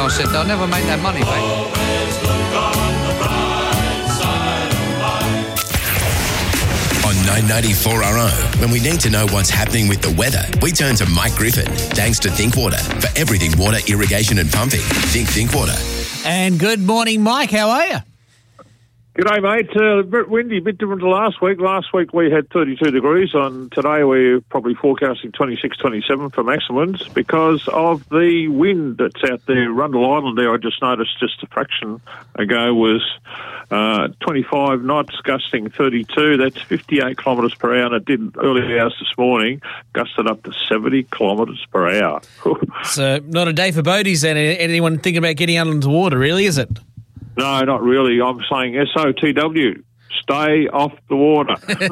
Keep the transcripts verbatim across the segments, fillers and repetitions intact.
I said, they'll never make that money back. On nine ninety-four R O, when we need to know what's happening with the weather, we turn to Mike Griffin, thanks to Thinkwater. For everything water, irrigation and pumping, think Thinkwater. And good morning, Mike. How are you? G'day, mate. Uh, a bit windy, a bit different to last week. Last week we had thirty-two degrees. On today we're probably forecasting twenty-six, twenty-seven for maximums because of the wind that's out there. Rundle Island there, I just noticed just a fraction ago, was uh, twenty-five knots, gusting thirty-two. That's fifty-eight kilometres per hour, and it did early hours this morning, gusted up to seventy kilometres per hour. So not a day for boaties then. Anyone thinking about getting out into the water, really, is it? No, not really. I'm saying S O T W. Stay off the water.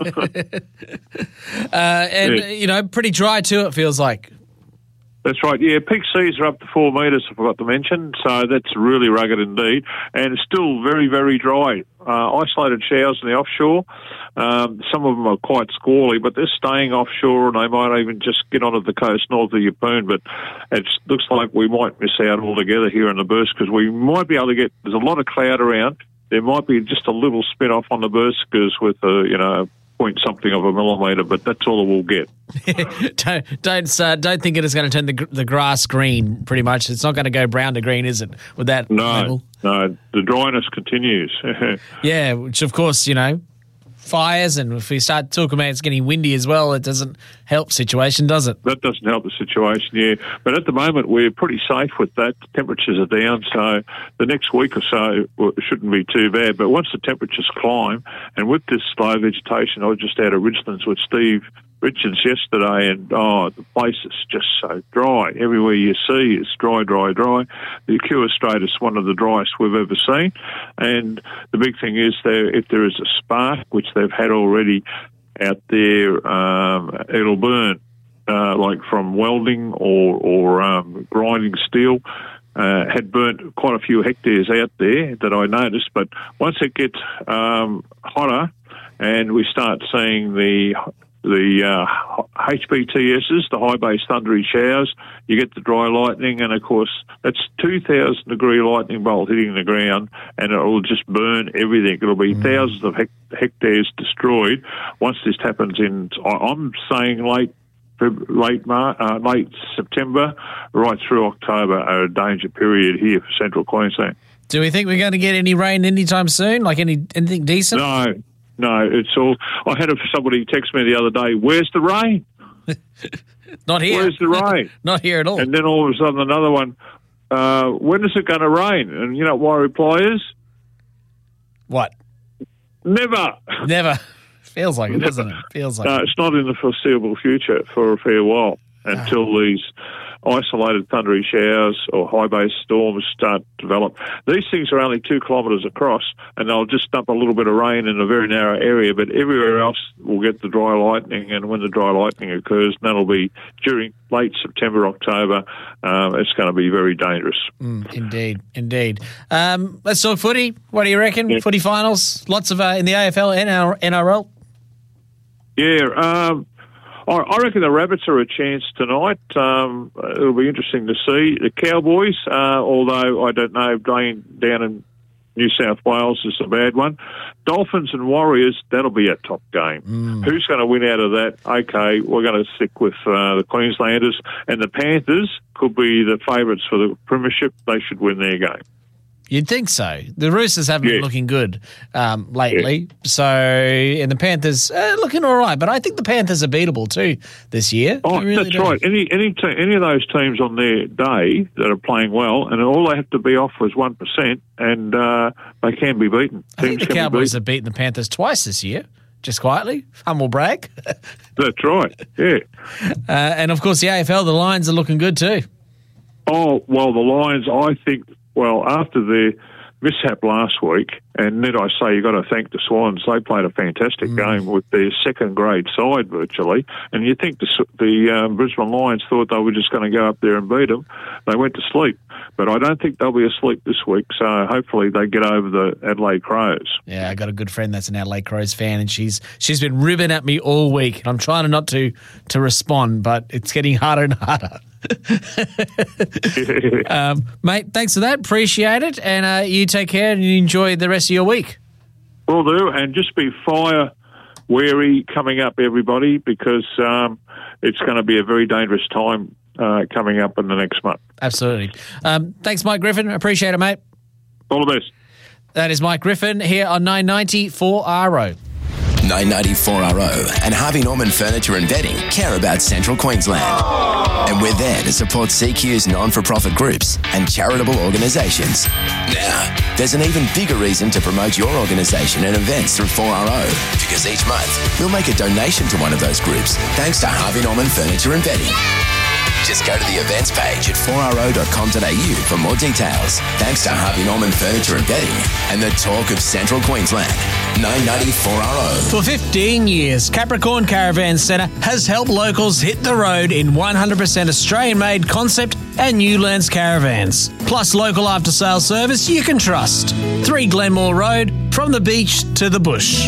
uh, and, yeah. you know, pretty dry too, it feels like. That's right. Yeah, peak seas are up to four metres, I forgot to mention, so that's really rugged indeed. And it's still very, very dry. Uh, isolated showers in the offshore. Um, some of them are quite squally, but they're staying offshore and they might even just get onto the coast north of Yeppoon. But it looks like we might miss out altogether here in the burst because we might be able to get, there's a lot of cloud around. There might be just a little spin off on the burskers with a, you know, point something of a millimetre, but that's all we'll get. don't don't, uh, don't think it is going to turn the the grass green. Pretty much, it's not going to go brown to green, is it? With that no, level? No, the dryness continues. Yeah, which of course, you know, fires, and if we start talking about it's getting windy as well, it doesn't help situation, does it? That doesn't help the situation, yeah. But at the moment, we're pretty safe with that. Temperatures are down, so the next week or so well, it shouldn't be too bad. But once the temperatures climb, and with this slow vegetation, I was just out of Richlands with Steve Richards yesterday, and oh, the place is just so dry. Everywhere you see is dry, dry, dry. The Akua Strait is one of the driest we've ever seen. And the big thing is there, if there is a spark, which they've had already out there, um, it'll burn, uh, like from welding or, or um, grinding steel. Uh, had burnt quite a few hectares out there that I noticed. But once it gets um, hotter and we start seeing the the uh, H B T Ss, the high base thundery showers, you get the dry lightning, and of course that's two thousand degree lightning bolt hitting the ground, and it will just burn everything. It'll be mm. thousands of hect- hectares destroyed once this happens in, I'm saying late late Mar- uh, late September, right through October, are a danger period here for central Queensland. Do we think we're going to get any rain anytime soon, like any anything decent? No. No, it's all. I had somebody text me the other day, where's the rain? Not here. Where's the rain? Not here at all. And then all of a sudden another one, uh, when is it going to rain? And you know what my reply is? What? Never. Never. Feels like it, doesn't it? Feels like no, it. It's not in the foreseeable future for a fair while until these isolated thundery showers or high base storms start to develop. These things are only two kilometres across, and they'll just dump a little bit of rain in a very narrow area, but everywhere else will get the dry lightning, and when the dry lightning occurs, that'll be during late September, October. Um, it's going to be very dangerous. Mm, indeed, indeed. Um, let's talk footy. What do you reckon? Yeah. Footy finals? Lots of uh, in the A F L and N R L? Yeah, um, I reckon the Rabbits are a chance tonight. Um, it'll be interesting to see. The Cowboys, uh, although I don't know, playing down in New South Wales is a bad one. Dolphins and Warriors, that'll be a top game. Mm. Who's going to win out of that? Okay, we're going to stick with uh, the Queenslanders. And the Panthers could be the favourites for the premiership. They should win their game. You'd think so. The Roosters haven't yeah. been looking good um, lately. Yeah. So, and the Panthers uh, looking all right. But I think the Panthers are beatable too this year. Oh, really that's do. right. Any any te- any of those teams on their day that are playing well, and all they have to be off was one percent, and uh, they can be beaten. I think Teams the Cowboys be have beaten the Panthers twice this year, just quietly. Humble brag. That's right, yeah. Uh, and, of course, the A F L, the Lions are looking good too. Oh, well, the Lions, I think, well, after the mishap last week, and then I say you've got to thank the Swans. They played a fantastic mm. game with their second-grade side virtually, and you think the, the um, Brisbane Lions thought they were just going to go up there and beat them. They went to sleep. but I don't think they'll be asleep this week. So hopefully they get over the Adelaide Crows. Yeah, I got a good friend that's an Adelaide Crows fan, and she's she's been ribbing at me all week. I'm trying not to to respond, but it's getting harder and harder. um, mate, thanks for that. Appreciate it. And uh, you take care and you enjoy the rest of your week. Will do. And just be fire wary coming up, everybody, because um, it's going to be a very dangerous time uh, coming up in the next month. Absolutely. Um, thanks, Mike Griffin. Appreciate it, mate. All the best. That is Mike Griffin here on nine ninety four R O. nine ninety-four R O and Harvey Norman Furniture and Bedding care about Central Queensland. And we're there to support C Q's non-for-profit groups and charitable organisations. Now, there's an even bigger reason to promote your organisation and events through four R O, because each month we'll make a donation to one of those groups thanks to Harvey Norman Furniture and Bedding. Just go to the events page at four R O dot com dot a u for more details. Thanks to Harvey Norman Furniture and Bedding and the talk of Central Queensland. nine ninety-four R O. For fifteen years, Capricorn Caravan Centre has helped locals hit the road in one hundred percent Australian-made concept and Newlands caravans. Plus local after-sales service you can trust. three Glenmore Road, from the beach to the bush.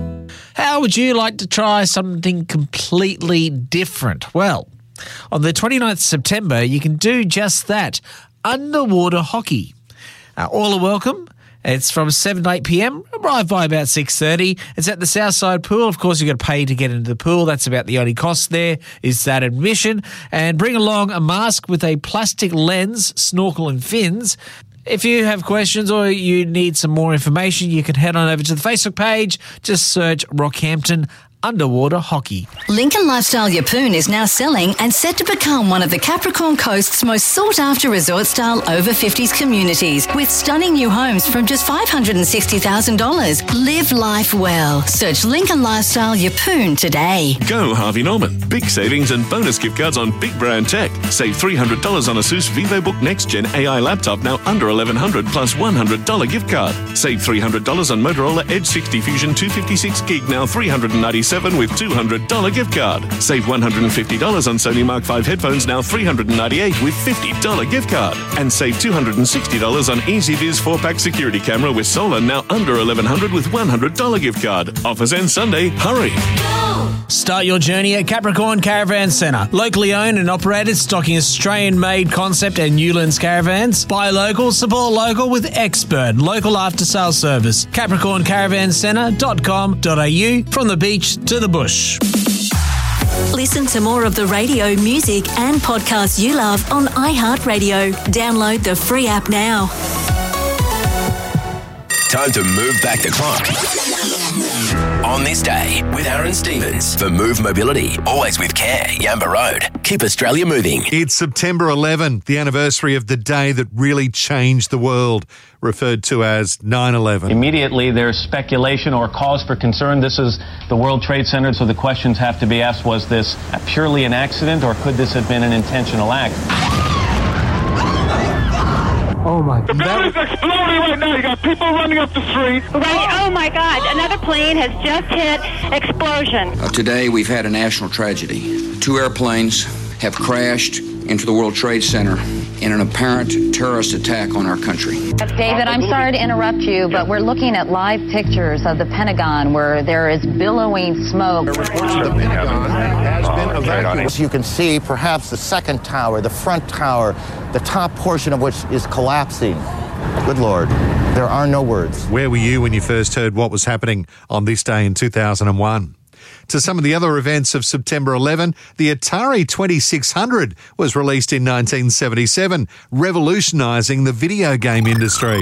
How would you like to try something completely different? Well, on the twenty-ninth of September, you can do just that. Underwater hockey. Uh, all are welcome. It's from seven to eight p.m. Arrive by about six thirty. It's at the Southside Pool. Of course, you've got to pay to get into the pool. That's about the only cost there is that admission. And bring along a mask with a plastic lens, snorkel and fins. If you have questions or you need some more information, you can head on over to the Facebook page. Just search Rockhampton Underwater Hockey. Lincoln Lifestyle Yeppoon is now selling and set to become one of the Capricorn Coast's most sought-after resort-style over fifties communities with stunning new homes from just five hundred sixty thousand dollars. Live life well. Search Lincoln Lifestyle Yeppoon today. Go Harvey Norman. Big savings and bonus gift cards on big brand tech. Save three hundred dollars on ASUS VivoBook Next Gen A I laptop, now under eleven hundred dollars plus one hundred dollars gift card. Save three hundred dollars on Motorola Edge sixty Fusion two fifty-six gig, now three hundred ninety-seven dollars with two hundred dollars gift card. Save one hundred fifty dollars on Sony Mark five headphones, now three hundred ninety-eight dollars with fifty dollars gift card. And save two hundred sixty dollars on EasyViz four pack security camera with solar, now under eleven hundred dollars with one hundred dollars gift card. Offers end Sunday. Hurry. Start your journey at Capricorn Caravan Centre. Locally owned and operated, stocking Australian-made concept and Newlands caravans. Buy local, support local with expert local after-sales service. capricorn caravan centre dot com dot a u, from the beach to the bush. Listen to more of the radio, music and podcasts you love on iHeartRadio. Download the free app now. Time to move back the clock. On this day with Aaron Stevens for Move Mobility. Always with care. Yamba Road. Keep Australia moving. It's September eleventh, the anniversary of the day that really changed the world, referred to as nine eleven. Immediately, there's speculation or cause for concern. This is the World Trade Center, so the questions have to be asked, was this purely an accident or could this have been an intentional act? Oh my God. The building's exploding right now. You got people running up the street. Right. Oh my God. Another plane has just hit. Explosion. Uh, today we've had a national tragedy. Two airplanes have crashed into the World Trade Center in an apparent terrorist attack on our country. David, I'm sorry to interrupt you, but we're looking at live pictures of the Pentagon where there is billowing smoke. The Pentagon has been evacuated. As you can see, perhaps the second tower, the front tower, the top portion of which is collapsing. Good Lord, there are no words. Where were you when you first heard what was happening on this day in two thousand one? To some of the other events of September eleventh, the Atari twenty-six hundred was released in nineteen seventy-seven, revolutionising the video game industry.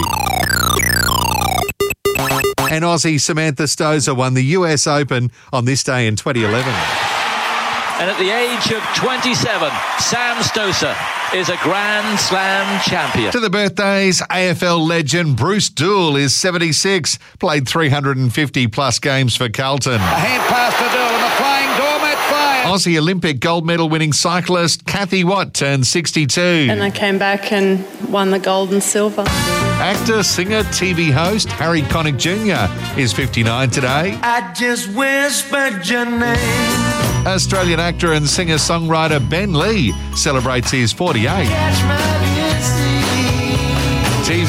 And Aussie Samantha Stosur won the U S Open on this day in twenty eleven. And at the age of twenty-seven, Sam Stosur is a Grand Slam champion. To the birthdays, A F L legend Bruce Doull is seventy-six, played three hundred fifty plus games for Carlton. A hand pass to Doull and the flying doormat fire. Aussie Olympic gold medal winning cyclist Kathy Watt turned sixty-two. And I came back and won the gold and silver. Actor, singer, T V host Harry Connick Junior is fifty-nine today. I just whispered your name. Australian actor and singer-songwriter Ben Lee celebrates his forty-eight.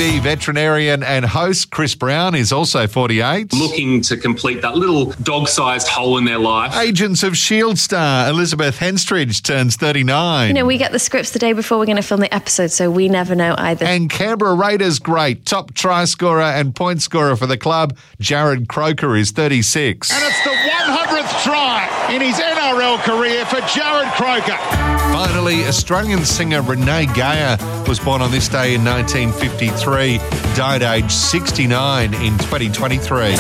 V veterinarian and host Chris Brown is also forty-eight. Looking to complete that little dog-sized hole in their life. Agents of S H I E L D star Elizabeth Henstridge turns thirty-nine. You know, we get the scripts the day before we're going to film the episode, so we never know either. And Canberra Raiders great, top try scorer and point scorer for the club, Jared Croker is thirty-six. And it's the one hundredth try in his N R L career for Jared Croker. Finally, Australian singer Renee Geyer was born on this day in nineteen fifty-three, died aged sixty-nine in twenty twenty-three.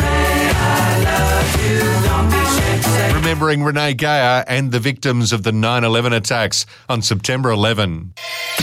Remembering Renee Geyer and the victims of the nine eleven attacks on September eleventh.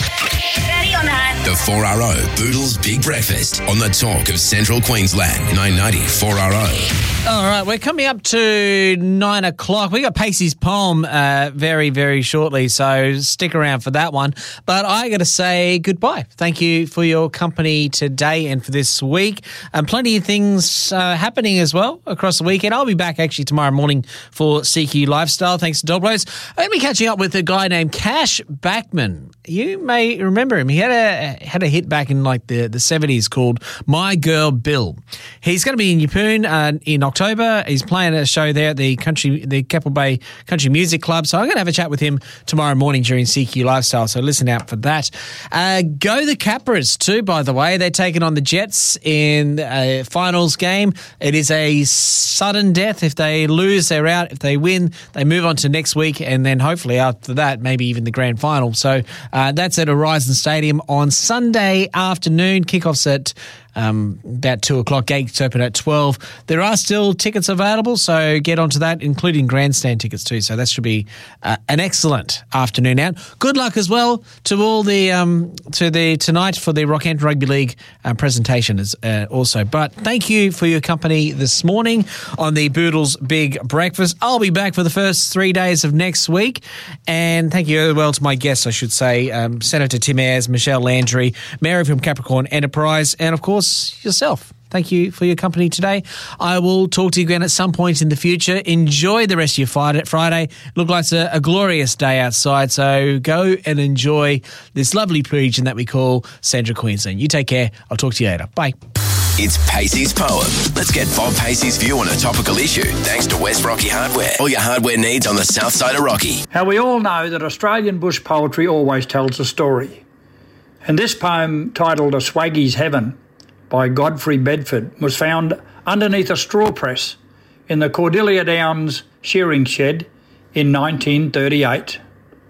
The four R O Boodles Big Breakfast on the talk of Central Queensland, nine ninety four R O. All right, we're coming up to nine o'clock. We got Pacey's poem uh, very, very shortly, so stick around for that one. But I got to say goodbye. Thank you for your company today and for this week. And plenty of things uh, happening as well across the weekend. I'll be back actually tomorrow morning for C Q Lifestyle. Thanks to Doblos. I'm going to be catching up with a guy named Cash Backman. You may remember him. He had a had a hit back in like the, the seventies called My Girl Bill. He's going to be in Yeppoon uh, in October. He's playing a show there at the country, the Keppel Bay Country Music Club. So I'm going to have a chat with him tomorrow morning during C Q Lifestyle. So listen out for that. Uh, go the Capras too, by the way. They're taking on the Jets in a finals game. It is a sudden death. If they lose, they're out. If they win, they move on to next week. And then hopefully after that, maybe even the grand final. So uh, that's at Horizon Stadium on Sunday afternoon. Kickoffs at Um, about two o'clock, gates open at twelve. There are still tickets available, so get onto that, including grandstand tickets too. So that should be uh, an excellent afternoon out. Good luck as well to all the um, to the tonight for the Rockhampton Rugby League uh, presentation as uh, also. But thank you for your company this morning on the Boodles Big Breakfast. I'll be back for the first three days of next week, and thank you as well to my guests, I should say, um, Senator Tim Ayres, Michelle Landry, Mary from Capricorn Enterprise, and of course yourself. Thank you for your company today. I will talk to you again at some point in the future. Enjoy the rest of your Friday. Look like it's a, a glorious day outside, so go and enjoy this lovely region that we call Central Queensland. You take care. I'll talk to you later. Bye. It's Pacey's Poem. Let's get Bob Pacey's view on a topical issue thanks to West Rocky Hardware. All your hardware needs on the south side of Rocky. Now, we all know that Australian bush poetry always tells a story. And this poem, titled A Swaggy's Heaven, by Godfrey Bedford, was found underneath a straw press in the Cordelia Downs shearing shed in nineteen thirty-eight.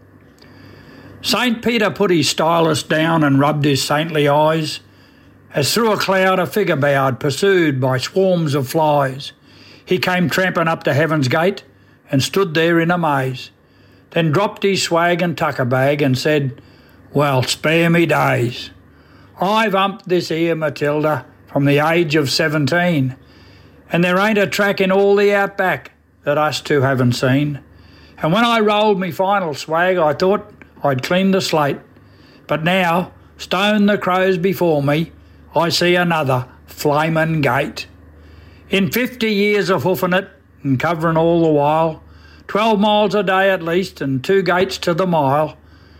Saint Peter put his stylus down and rubbed his saintly eyes, as through a cloud a figure bowed, pursued by swarms of flies. He came tramping up to heaven's gate and stood there in amaze, then dropped his swag and tucker bag and said, "Well, spare me days. I've umped this here Matilda from the age of seventeen, and there ain't a track in all the outback that us two haven't seen. And when I rolled me final swag, I thought I'd clean the slate. But now, stone the crows before me, I see another flamin' gate. In fifty years of hoofing it and covering all the while, twelve miles a day at least and two gates to the mile,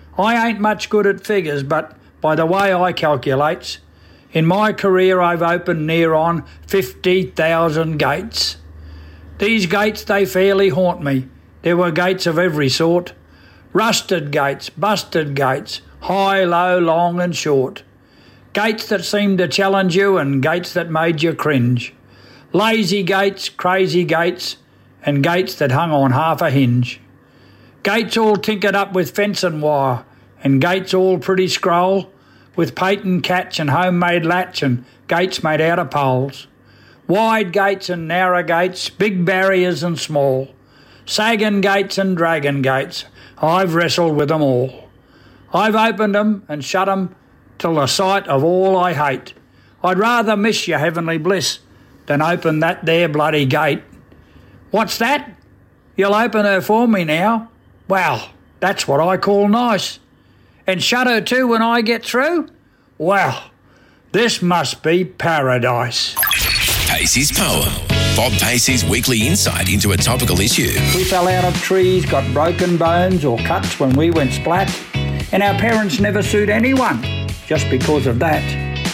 I ain't much good at figures, but by the way I calculates, in my career I've opened near on fifty thousand gates. These gates, they fairly haunt me. There were gates of every sort. Rusted gates, busted gates, high, low, long and short. Gates that seemed to challenge you and gates that made you cringe. Lazy gates, crazy gates, and gates that hung on half a hinge. Gates all tinkered up with fencing wire, and gates all pretty scroll, with patent catch and homemade latch and gates made out of poles. Wide gates and narrow gates, big barriers and small, sagging gates and dragon gates, I've wrestled with them all. I've opened them and shut them till the sight of all I hate. I'd rather miss your heavenly bliss than open that there bloody gate. What's that? You'll open her for me now? Well, that's what I call nice. And shut her too when I get through? Well, this must be paradise. Pacey's Poem. Bob Pacey's weekly insight into a topical issue. We fell out of trees, got broken bones or cuts when we went splat, and our parents never sued anyone just because of that.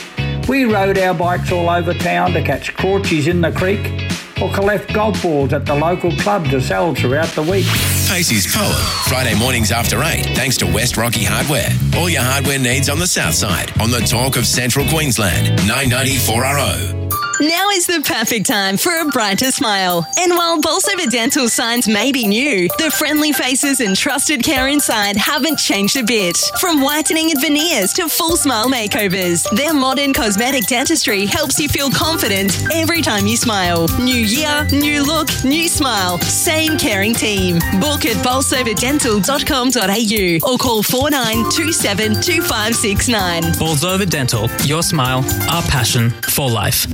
We rode our bikes all over town to catch crawchies in the creek or collect golf balls at the local club to sell throughout the week. Pacey's Poem, Friday mornings after eight, thanks to West Rocky Hardware. All your hardware needs on the south side, on the talk of Central Queensland, nine ninety-four R O. Now is the perfect time for a brighter smile. And while Bolsover Dental signs may be new, the friendly faces and trusted care inside haven't changed a bit. From whitening and veneers to full smile makeovers, their modern cosmetic dentistry helps you feel confident every time you smile. New year, new look, new smile. Same caring team. Book at bolsover dental dot com dot a u or call four nine two seven two five six nine. Bolsover Dental, your smile, our passion for life.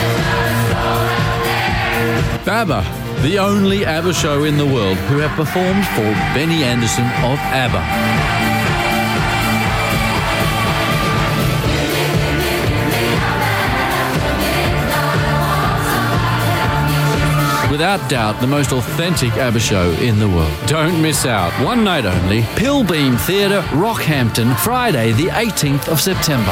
ABBA, the only ABBA show in the world who have performed for Benny Andersson of ABBA. Without doubt, the most authentic ABBA show in the world. Don't miss out. One night only, Pillbeam Theatre, Rockhampton, Friday the eighteenth of September.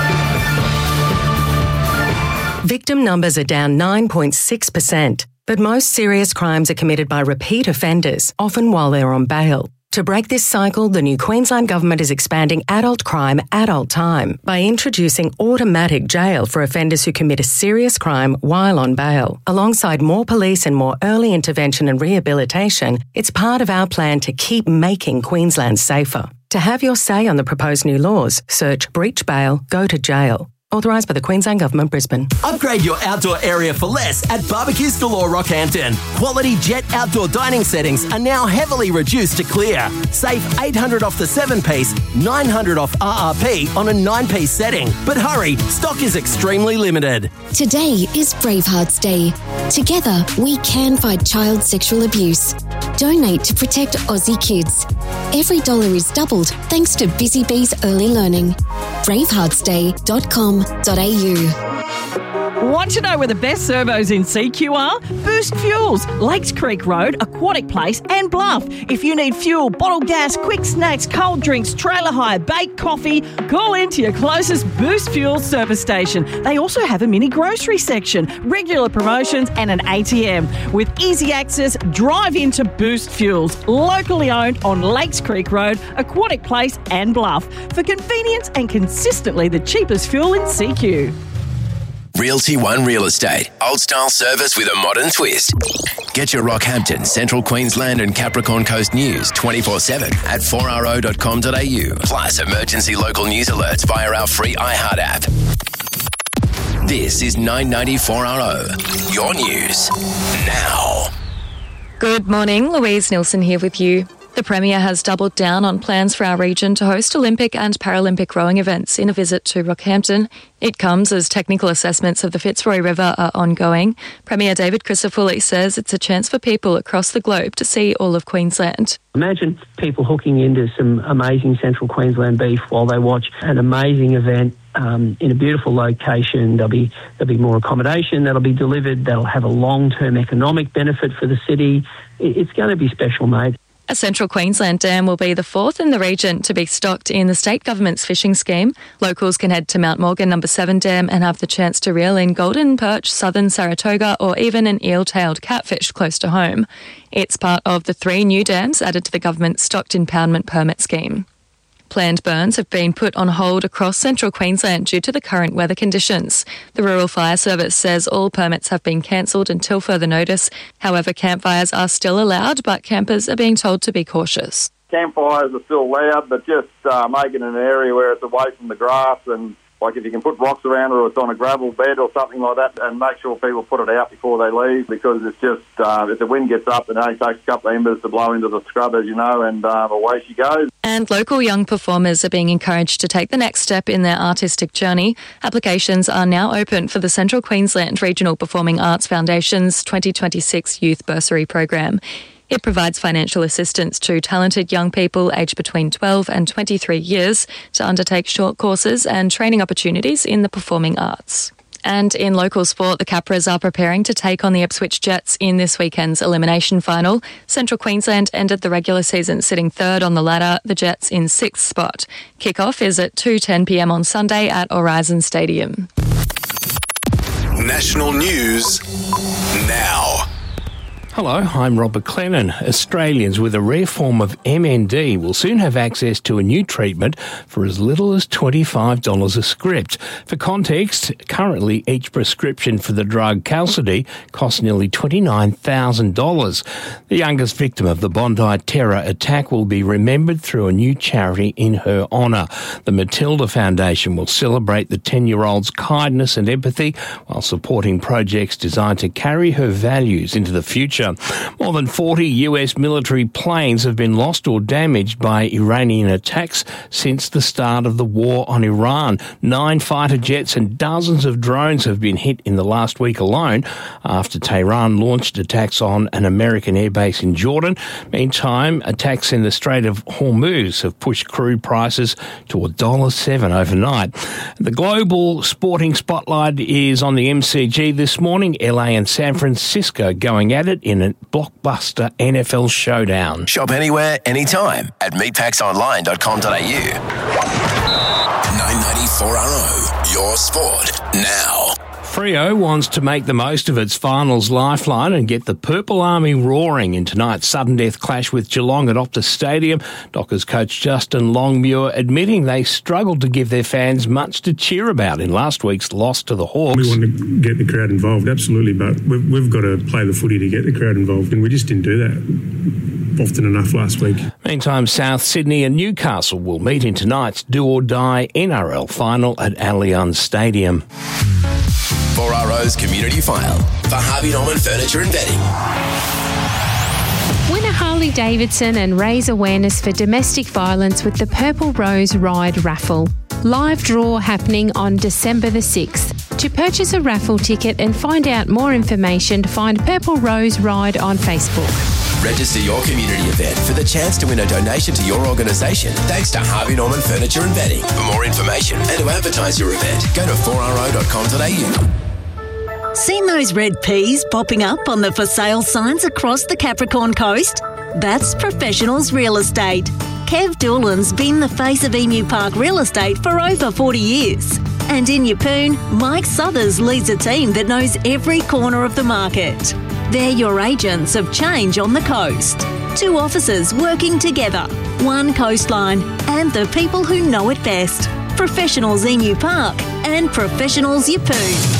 Victim numbers are down nine point six percent, but most serious crimes are committed by repeat offenders, often while they're on bail. To break this cycle, the new Queensland Government is expanding adult crime, adult time by introducing automatic jail for offenders who commit a serious crime while on bail. Alongside more police and more early intervention and rehabilitation, it's part of our plan to keep making Queensland safer. To have your say on the proposed new laws, search Breach Bail, Go to Jail. Authorised by the Queensland Government, Brisbane. Upgrade your outdoor area for less at Barbecues Galore Rockhampton. Quality Jet outdoor dining settings are now heavily reduced to clear. Save eight hundred dollars off the seven-piece, nine hundred dollars off R R P on a nine-piece setting. But hurry, stock is extremely limited. Today is Bravehearts Day. Together, we can fight child sexual abuse. Donate to protect Aussie kids. Every dollar is doubled thanks to Busy Bees Early Learning. bravehearts day dot com dot a u. Want to know where the best servos in C Q are? Boost Fuels, Lakes Creek Road, Aquatic Place and Bluff. If you need fuel, bottled gas, quick snacks, cold drinks, trailer hire, baked coffee, call into your closest Boost Fuels service station. They also have a mini grocery section, regular promotions and an A T M. With easy access, drive into Boost Fuels, locally owned on Lakes Creek Road, Aquatic Place and Bluff. For convenience and consistently the cheapest fuel in C Q. Realty One Real Estate. Old style service with a modern twist. Get your Rockhampton, Central Queensland and Capricorn Coast news twenty-four seven at four r o dot com dot a u. Plus emergency local news alerts via our free iHeart app. This is nine ninety-four R O. Your news now. Good morning, Louise Nilsson here with you. The Premier has doubled down on plans for our region to host Olympic and Paralympic rowing events in a visit to Rockhampton. It comes as technical assessments of the Fitzroy River are ongoing. Premier David Crisafulli says it's a chance for people across the globe to see all of Queensland. Imagine people hooking into some amazing Central Queensland beef while they watch an amazing event um, in a beautiful location. There'll be there'll be more accommodation that'll be delivered. That'll have a long-term economic benefit for the city. It's going to be special, mate. A Central Queensland dam will be the fourth in the region to be stocked in the state government's fishing scheme. Locals can head to Mount Morgan Number seven Dam and have the chance to reel in golden perch, southern Saratoga or even an eel-tailed catfish close to home. It's part of the three new dams added to the government's stocked impoundment permit scheme. Planned burns have been put on hold across central Queensland due to the current weather conditions. The Rural Fire Service says all permits have been cancelled until further notice. However, campfires are still allowed, but campers are being told to be cautious. Campfires are still allowed, but just uh, make it in an area where it's away from the grass, and like if you can put rocks around it or it's on a gravel bed or something like that, and make sure people put it out before they leave, because it's just, uh, if the wind gets up, it only takes a couple of embers to blow into the scrub, as you know, and uh, away she goes. And local young performers are being encouraged to take the next step in their artistic journey. Applications are now open for the Central Queensland Regional Performing Arts Foundation's twenty twenty-six Youth Bursary Program. It provides financial assistance to talented young people aged between twelve and twenty-three years to undertake short courses and training opportunities in the performing arts. And in local sport, the Capras are preparing to take on the Ipswich Jets in this weekend's elimination final. Central Queensland ended the regular season sitting third on the ladder, the Jets in sixth spot. Kick-off is at two ten p m on Sunday at Aurizon Stadium. National news now. Hello, I'm Robert Clennon. Australians with a rare form of M N D will soon have access to a new treatment for as little as twenty-five dollars a script. For context, currently each prescription for the drug Qalsody costs nearly twenty-nine thousand dollars. The youngest victim of the Bondi terror attack will be remembered through a new charity in her honour. The Matilda Foundation will celebrate the ten-year-old's kindness and empathy while supporting projects designed to carry her values into the future. More than forty U S military planes have been lost or damaged by Iranian attacks since the start of the war on Iran. Nine fighter jets and dozens of drones have been hit in the last week alone after Tehran launched attacks on an American airbase in Jordan. Meantime, attacks in the Strait of Hormuz have pushed crude prices to one dollar seven overnight. The global sporting spotlight is on the M C G this morning. L A and San Francisco going at it in a blockbuster N F L showdown. Shop anywhere, anytime at meat packs online dot com dot a u. nine ninety-four R O, your sport now. Freo wants to make the most of its finals lifeline and get the Purple Army roaring in tonight's sudden death clash with Geelong at Optus Stadium. Dockers coach Justin Longmuir admitting they struggled to give their fans much to cheer about in last week's loss to the Hawks. We want to get the crowd involved, absolutely, but we've, we've got to play the footy to get the crowd involved, and we just didn't do that often enough last week. Meantime, South Sydney and Newcastle will meet in tonight's do-or-die N R L final at Allianz Stadium. four R O's Community File for Harvey Norman Furniture and Bedding. Win a Harley Davidson and raise awareness for domestic violence with the Purple Rose Ride raffle. Live draw happening on December the sixth. To purchase a raffle ticket and find out more information, find Purple Rose Ride on Facebook. Register your community event for the chance to win a donation to your organisation thanks to Harvey Norman Furniture and Bedding. For more information and to advertise your event, go to four R O dot com dot a u. Seen those red peas popping up on the for sale signs across the Capricorn coast? That's Professionals Real Estate. Kev Doolan's been the face of Emu Park Real Estate for over forty years. And in Yeppoon, Mike Southers leads a team that knows every corner of the market. They're your agents of change on the coast. Two offices working together, one coastline, and the people who know it best. Professionals Emu Park and Professionals Yeppoon.